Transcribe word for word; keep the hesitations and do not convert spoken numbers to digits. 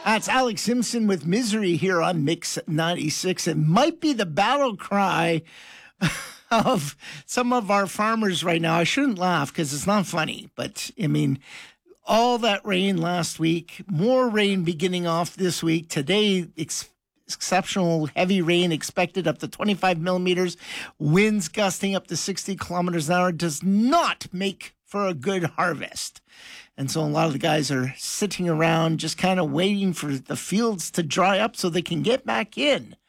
That's Alex Simpson with Misery here on Mix ninety-six. It might be the battle cry of some of our farmers right now. I shouldn't laugh because it's not funny, but I mean, all that rain last week, more rain beginning off this week. Today, ex- exceptional heavy rain expected up to twenty-five millimeters. Winds gusting up to sixty kilometers an hour does not make for a good harvest. And so a lot of the guys are sitting around just kind of waiting for the fields to dry up so they can get back in.